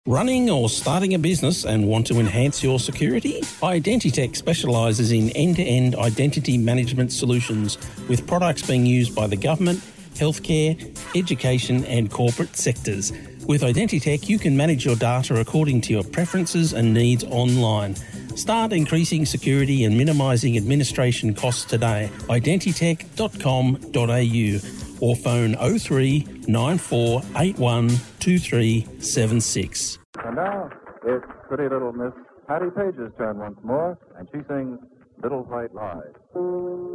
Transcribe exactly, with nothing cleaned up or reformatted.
Running or starting a business and want to enhance your security? Identitech specialises in end-to-end identity management solutions with products being used by the government, healthcare, education and corporate sectors. With Identitech, you can manage your data according to your preferences and needs online. Start increasing security and minimising administration costs today. identitech dot com dot a u or phone oh three nine four eight one two three seven six. And now it's pretty little Miss Patty Page's turn once more, and she sings Little White Lies.